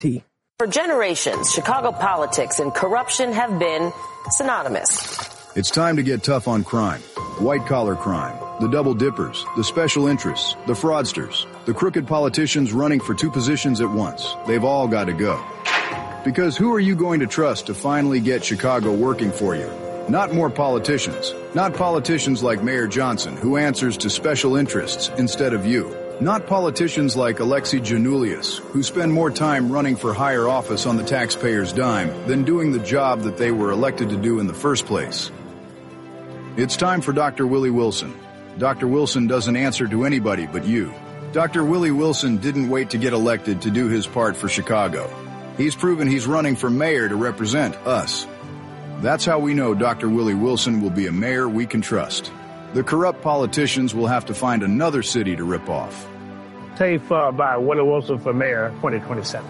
For generations, Chicago politics and corruption have been synonymous. It's time to get tough on crime. White-collar crime, the double dippers, the special interests, the fraudsters, the crooked politicians running for two positions at once. They've all got to go. Because who are you going to trust to finally get Chicago working for you? Not more politicians. Not politicians like Mayor Johnson, who answers to special interests instead of you. Not politicians like Alexei Janulius, who spend more time running for higher office on the taxpayer's dime than doing the job that they were elected to do in the first place. It's time for Dr. Willie Wilson. Dr. Wilson doesn't answer to anybody but you. Dr. Willie Wilson didn't wait to get elected to do his part for Chicago. He's proven he's running for mayor to represent us. That's how we know Dr. Willie Wilson will be a mayor we can trust. The corrupt politicians will have to find another city to rip off. Tape by Willie Wilson for mayor 2027.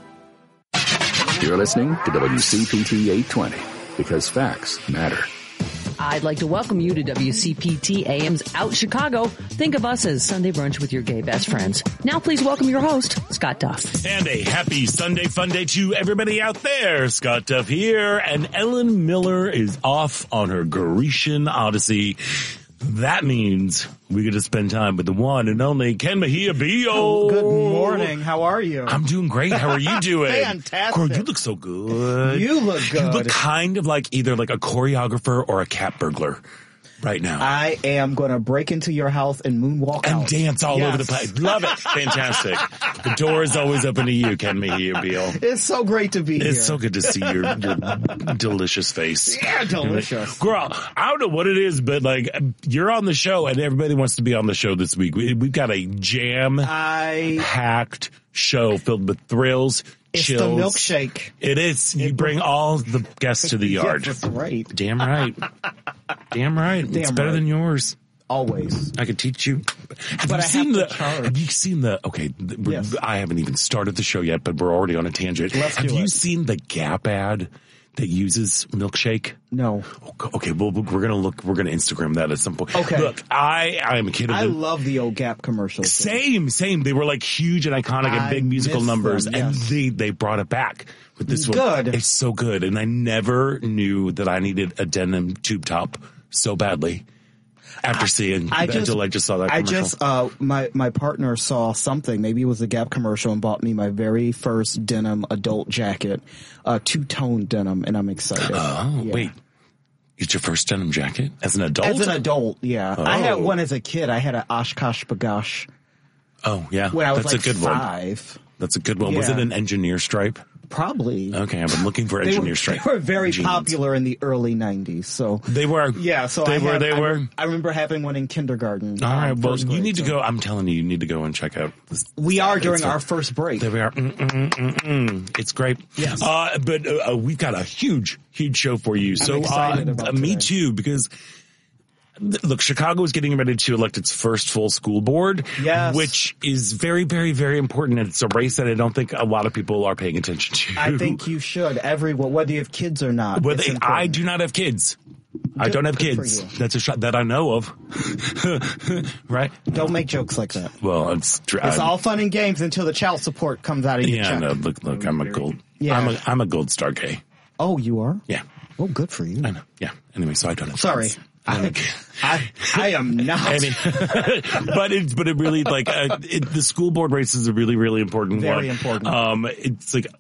You're listening to WCPT 820 because facts matter. I'd like to welcome you to WCPT AM's Out Chicago. Think of us as Sunday brunch with your gay best friends. Now please welcome your host, Scott Duff. And a happy Sunday fun day to everybody out there. Scott Duff here, and Ellen Miller is off on her Grecian Odyssey. That means we get to spend time with the one and only Ken Mejia Bio. Good morning. How are you? I'm doing great. How are you doing? Fantastic. Girl, you look so good. You look good. You look kind of like either like a choreographer or a cat burglar right now. I am going to break into your house and moonwalk and out. Dance all over the place. Love it. Fantastic. The door is always open to you, Ken Mejia Beal. It's so great to be here. It's so good to see your delicious face. Yeah, delicious. Girl, I don't know what it is, but like you're on the show and everybody wants to be on the show this week. We've got a jam-packed show filled with thrills, chills. The milkshake. It is. You bring all the guests to the yard. Yes, that's right. Damn right. Damn right. It's better than yours. Always. I could teach you. Have you seen the, okay, yes. I haven't even started the show yet, but we're already on a tangent. Have you seen the Gap ad that uses milkshake? No. Okay, well, we're going to Instagram that at some point. Okay. Look, I'm a kid of I love the old Gap commercials. Same. They were like huge and iconic and big musical numbers, them, yes. and they brought it back with this one. Good. It's so good, and I never knew that I needed a denim tube top so badly. After seeing until I just saw that commercial. My partner saw something, maybe it was a Gap commercial, and bought me my very first denim adult jacket, two-tone denim, and I'm excited. Oh, yeah. Wait. It's your first denim jacket? As an adult? As an adult, yeah. Oh. I had one as a kid. I had an Oshkosh B'gosh. Oh, yeah. When I was That's like a good 5. One. That's a good one. Yeah. Was it an engineer stripe? Probably. Okay, I've been looking for engineer stripe. They were very popular in the early 90s. So they were. Yeah, so they were. I remember having one in kindergarten. All right, well, you need to go. I'm telling you need to go and check out this. We are during our first break. There we are. It's great. Yes. But we've got a huge show for you. I'm excited about me too, because look, Chicago is getting ready to elect its first full school board, yes, which is very, very, very important. And it's a race that I don't think a lot of people are paying attention to. I think you should. Everyone, whether you have kids or not. I do not have kids. I don't have kids. That's a shot that I know of. Right? Don't make jokes like that. Well, it's all fun and games until the child support comes out of your check. Yeah, no, look, I'm a gold. Yeah. I'm a gold star gay. Oh, you are? Yeah. Oh, good for you. I know. Yeah. Anyway, so I don't have Sorry. kids. I am not. I mean, but it really the school board race is a really, really important one. Very important. It's like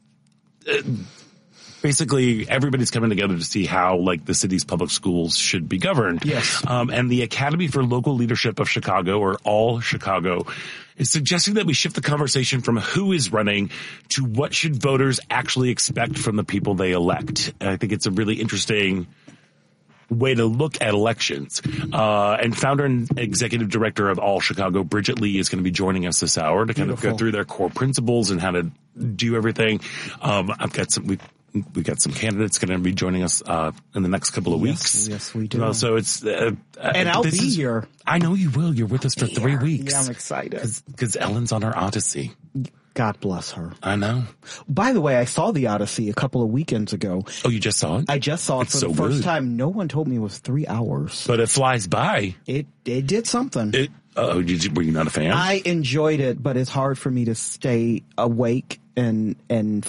basically everybody's coming together to see how like the city's public schools should be governed. Yes. And the Academy for Local Leadership of Chicago, or All Chicago, is suggesting that we shift the conversation from who is running to what should voters actually expect from the people they elect. And I think it's a really interesting way to look at elections. And founder and executive director of All Chicago, Bridget Lee, is going to be joining us this hour to kind of go through their core principles and how to do everything. We've got some candidates going to be joining us in the next couple of weeks. Yes, we do. So it's and I'll be here. I know you will. You're with us for 3 weeks. Yeah, I'm excited because Ellen's on her Odyssey. God bless her. I know. By the way, I saw the Odyssey a couple of weekends ago. Oh, you just saw it? I just saw it for the first time. No one told me it was 3 hours. But it flies by. It did something. Were you not a fan? I enjoyed it, but it's hard for me to stay awake and